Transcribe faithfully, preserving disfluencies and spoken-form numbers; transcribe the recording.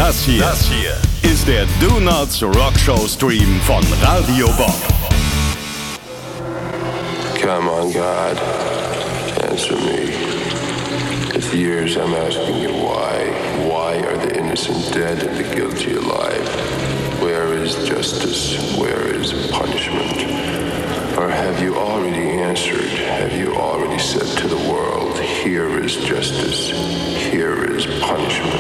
Das hier, das hier ist der Do Nuts Rock Show Stream von Radio Bob. Come on, God, answer me. It's years I'm asking you why. Why are the innocent dead and the guilty alive? Where is justice? Where is punishment? Or have you already answered? Have you already said to the world, here is justice, here is punishment?